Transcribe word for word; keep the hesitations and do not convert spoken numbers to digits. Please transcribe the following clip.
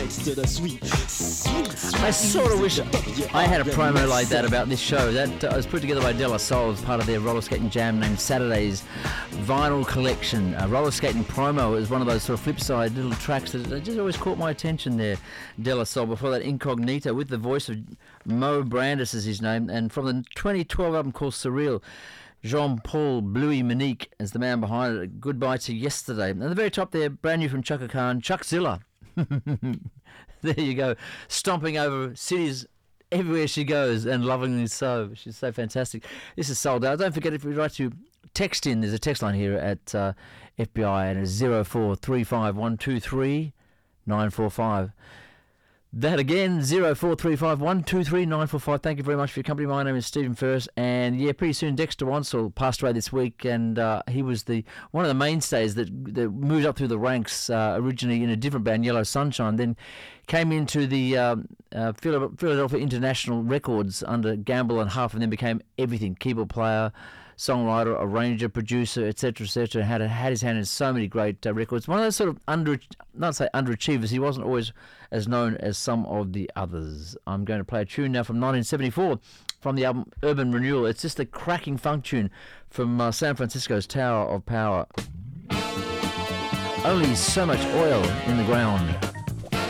thanks to the sweet, sweet, sweet. I sort of wish I had a promo like that about this show. That uh, was put together by De La Soul as part of their roller skating jam named Saturday's vinyl collection. Uh, roller skating promo is one of those sort of flip side little tracks that, that just always caught my attention there. De La Soul. Before that, Incognito with the voice of Mo Brandis is his name, and from the twenty twelve album called Surreal, Jean-Paul Bluey Monique is the man behind it. Goodbye to Yesterday. And at the very top there, brand new from Chaka Khan, Chuckzilla. There you go, stomping over cities everywhere she goes, and lovingly so. She's so fantastic. This is Sold Out. Don't forget, if you'd like to text in, there's a text line here at uh, F B I, and it's zero four three five one two three nine four five. That again, zero four three five one two three nine four five. Thank you very much for your company. My name is Stephen Ferris, and yeah, pretty soon Dexter Wansell passed away this week, and uh, he was the one of the mainstays that, that moved up through the ranks, uh, originally in a different band, Yellow Sunshine, then came into the um, uh, Philadelphia International Records under Gamble and Huff, and then became everything: keyboard player, songwriter, arranger, producer, et cetera, et cetera. Had had his hand in so many great uh, records. One of those sort of under, not say underachievers. He wasn't always as known as some of the others. I'm going to play a tune now from nineteen seventy-four from the album Urban Renewal. It's just a cracking funk tune from uh, San Francisco's Tower of Power. Only so much oil in the ground.